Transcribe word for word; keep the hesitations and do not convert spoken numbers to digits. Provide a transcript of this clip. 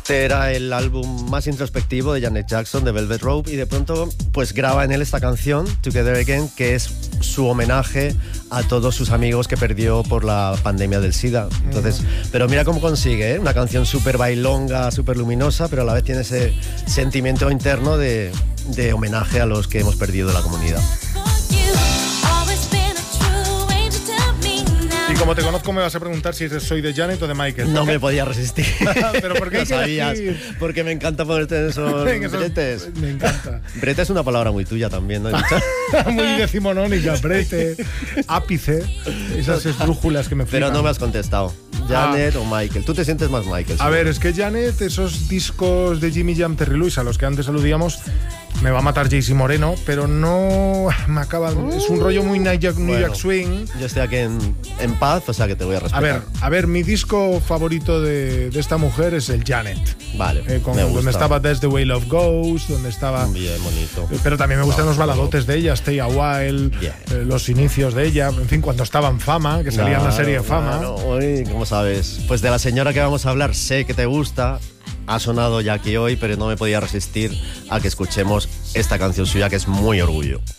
Este era el álbum más introspectivo de Janet Jackson, de Velvet Rope, y de pronto pues graba en él esta canción, Together Again, que es su homenaje a todos sus amigos que perdió por la pandemia del SIDA. Entonces, uh-huh. Pero mira cómo consigue, ¿eh? Una canción súper bailonga, súper luminosa, pero a la vez tiene ese sentimiento interno de, de homenaje a los que hemos perdido la comunidad. Como te conozco, me vas a preguntar si soy de Janet o de Michael. No me podía resistir. ¿Pero por qué? Lo sabías. Porque me encanta ponerte en esos bretes. Me encanta. Brete es una palabra muy tuya también, ¿no? Muy decimonónica. Brete, ápice, esas esdrújulas que me flipan. Pero no me has contestado. Janet ah. o Michael. Tú te sientes más Michael. A ver, es que Janet, esos discos de Jimmy Jam, Terry Lewis, a los que antes aludíamos, me va a matar Jaycee Moreno, pero no me acaba. Uh, es un rollo muy New Jack, New bueno, Jack Swing. Yo estoy aquí en, en paz, o sea que te voy a respetar. A ver, a ver, mi disco favorito de, de esta mujer es el Janet. Vale. Eh, con, me gusta. Donde estaba That's the Way Love Goes, donde estaba. Bien bonito. Eh, pero también me gustan no, los baladotes no. de ella, Stay a While, yeah. eh, los inicios de ella, en fin, cuando estaba en Fama, que salía claro, en la serie Fama. Claro. Uy, ¿cómo sabes? Pues de la señora que vamos a hablar, sé que te gusta. Ha sonado ya aquí hoy, pero no me podía resistir a que escuchemos esta canción suya que es muy orgullo.